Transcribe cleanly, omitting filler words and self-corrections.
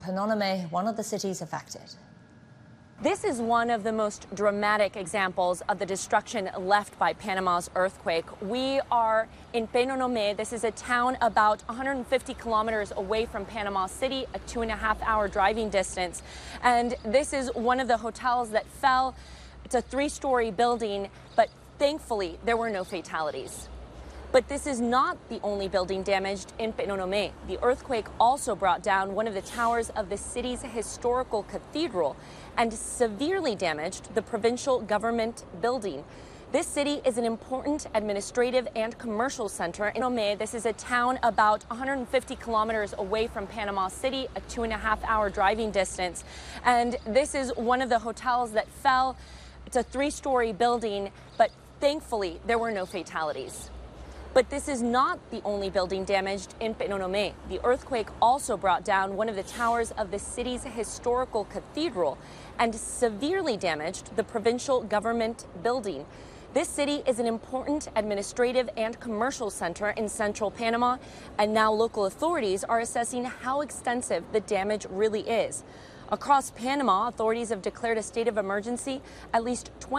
Penonomé, one of the cities affected. This is one of the most dramatic examples of the destruction left by Panama's earthquake. We are in Penonomé. This is a town about 150 kilometers away from Panama City, a 2.5-hour driving distance. And this is one of the hotels that fell. It's a 3-story building, but thankfully there were no fatalities. But this is not the only building damaged in Penonomé. The earthquake also brought down one of the towers of the city's historical cathedral and severely damaged the provincial government building. This city is an important administrative and commercial center in Penonomé. This is a town about 150 kilometers away from Panama City, a 2.5-hour driving distance. And this is one of the hotels that fell. It's a 3-story building, but thankfully there were no fatalities. But this is not the only building damaged in Penonomé. The earthquake also brought down one of the towers of the city's historical cathedral and severely damaged the provincial government building. This city is an important administrative and commercial center in central Panama, and now local authorities are assessing how extensive the damage really is. Across Panama, authorities have declared a state of emergency. At least 20